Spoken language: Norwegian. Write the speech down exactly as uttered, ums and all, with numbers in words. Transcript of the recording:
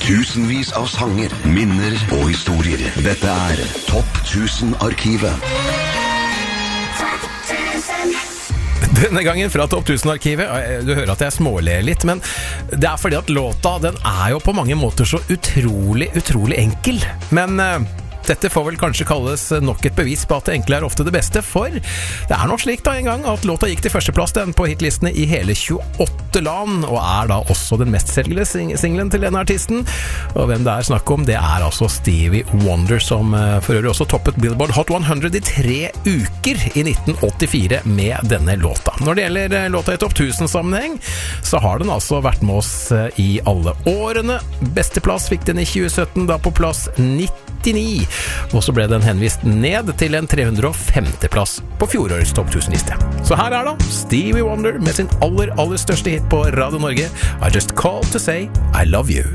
Tusenvis av sanger, minner og historier. Dette er Topp tusen-arkivet. Denne gangen fra Topp tusen-arkivet. Du hører at jeg småler litt, men det er fordi at låta, den er jo på mange måter så utrolig, utrolig enkel. Men uh, dette får vel kanskje kalles nok et bevis på at det enkle er ofte det beste, for det er nok slik da en gang at låta gikk til førsteplass den på hitlistene i hele tjueåtte land, og er da også den mest selgende sing- singlen til denne artisten. Og hvem det er snakk om, det er altså Stevie Wonder, som uh, for øvrig også toppet Billboard Hot hundre i tre uker i nitten åttifire med denne låta. Når det gjelder uh, låta i Topp tusen-sammenheng, så har den altså vært med oss uh, i alle årene. Besteplass fikk den i tjue sytten, da på plass nittini. Og så ble den henvist ned til en tre hundre og femte plass på fjorårets Topp tusen-liste. Så her er da Stevie Wonder med sin aller, aller største hit på Radio Norge, I Just Called to Say I Love You.